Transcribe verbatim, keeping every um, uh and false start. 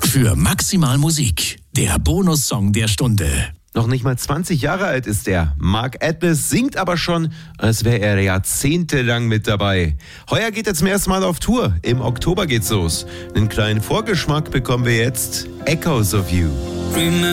für maximal Musik. Der Bonussong der Stunde. Noch nicht mal zwanzig Jahre alt ist er. Mark Adlis singt aber schon, als wäre er jahrzehntelang mit dabei. Heuer geht er zum ersten Mal auf Tour. Im Oktober geht's los. Einen kleinen Vorgeschmack bekommen wir jetzt. Echoes of You.